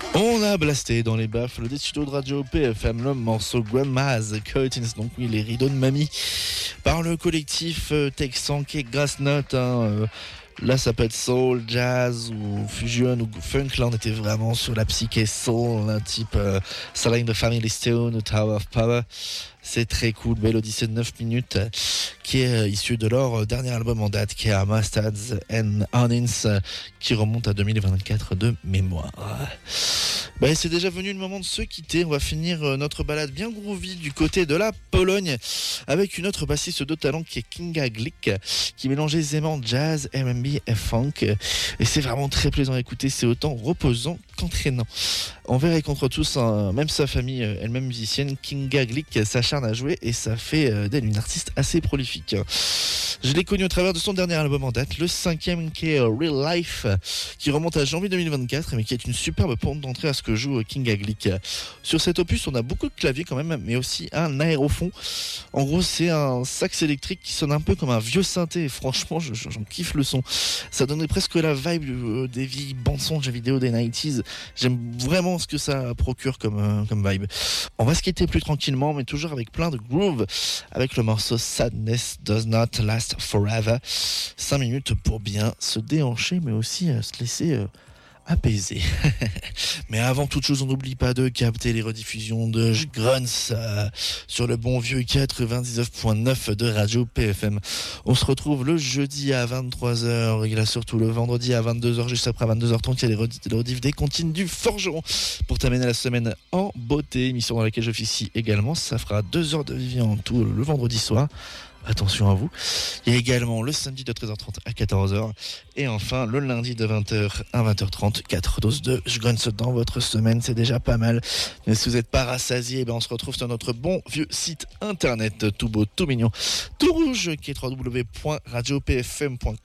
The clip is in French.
On a blasté dans les baffles des studios de Radio PFM le morceau Grandma's Curtains, donc oui, les rideaux de mamie, par le collectif texan qui est Grassnote. Là, ça peut être soul, jazz ou fusion ou funk. Là, on était vraiment sur la psyché soul, un type Selling the Family Stone ou Tower of Power. C'est très cool, belle odyssée de 9 minutes qui est issue de leur dernier album en date qui est Mustards and Onions qui remonte à 2024 de mémoire. C'est déjà venu le moment de se quitter. On va finir notre balade bien groovy du côté de la Pologne avec une autre bassiste de talent qui est Kinga Glick qui mélange aisément jazz, R&B et funk. Et c'est vraiment très plaisant à écouter. C'est autant reposant qu'entraînant. Envers et contre tous, même sa famille, elle-même musicienne, Kinga Glick s'acharne à jouer et ça fait d'elle une artiste assez prolifique. Je l'ai connue au travers de son dernier album en date, le 5e qui est Real Life, qui remonte à janvier 2024, mais qui est une superbe porte d'entrée à ce que joue Kinga Glick. Sur cet opus, on a beaucoup de claviers quand même, mais aussi un aérophone. En gros, c'est un sax électrique qui sonne un peu comme un vieux synthé, et franchement, j'en kiffe le son. Ça donnait presque la vibe des vieilles bandes-sons de jeux vidéo des 90s. J'aime vraiment ce que ça procure comme vibe. On va se quitter plus tranquillement, mais toujours avec plein de groove, avec le morceau Sadness Does Not Last Forever. 5 minutes pour bien se déhancher, mais aussi se laisser apaiser. Mais avant toute chose, on n'oublie pas de capter les rediffusions de Grunts sur le bon vieux 99.9 de Radio PFM. On se retrouve le jeudi à 23h, il y a surtout le vendredi à 22h, juste après 22h30, il y a les rediff des comptines du Forgeron pour terminer la semaine en beauté, émission dans laquelle j'officie également. Ça fera 2 heures de Vivian en tout le vendredi soir. Attention à vous. Il y a également le samedi de 13h30 à 14h et enfin le lundi de 20h à 20h30, 4 doses de Grunts dans votre semaine, c'est déjà pas mal. Mais si vous n'êtes pas rassasié, on se retrouve sur notre bon vieux site internet tout beau, tout mignon, tout rouge qui est www.radiopfm.com